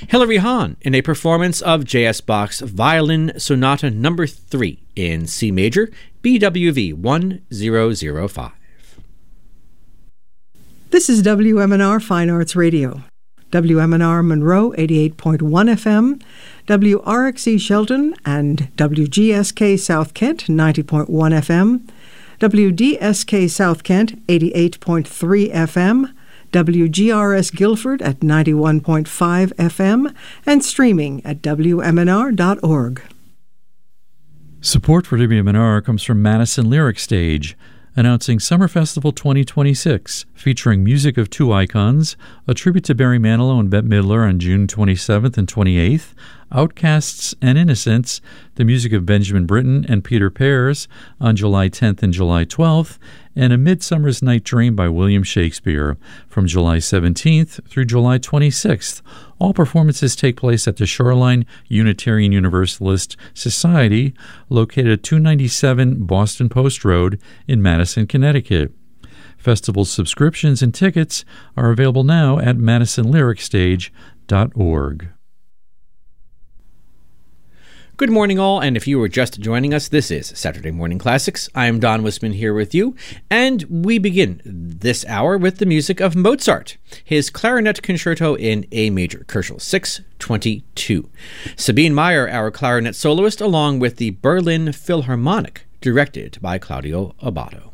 Hilary Hahn in a performance of J.S. Bach's Violin Sonata No. 3 in C major, BWV 1005. This is WMNR Fine Arts Radio. WMNR Monroe 88.1 FM, WRXE Shelton and WGSK South Kent 90.1 FM, WDSK South Kent 88.3 FM, WGRS Guilford at 91.5 FM, and streaming at WMNR.org. Support for WMNR comes from Madison Lyric Stage, announcing Summer Festival 2026, featuring music of two icons, a tribute to Barry Manilow and Bette Midler on June 27th and 28th, Outcasts and Innocents, the music of Benjamin Britten and Peter Pears on July 10th and July 12th, and A Midsummer's Night Dream by William Shakespeare from July 17th through July 26th. All performances take place at the Shoreline Unitarian Universalist Society, located at 297 Boston Post Road in Madison, Connecticut. Festival subscriptions and tickets are available now at madisonlyricstage.org. Good morning, all, and if you were just joining us, this is Saturday Morning Classics. I am Don Wisman here with you, and we begin this hour with the music of Mozart, his clarinet concerto in A major, Köchel 622. Sabine Meyer, our clarinet soloist, along with the Berlin Philharmonic, directed by Claudio Abbado.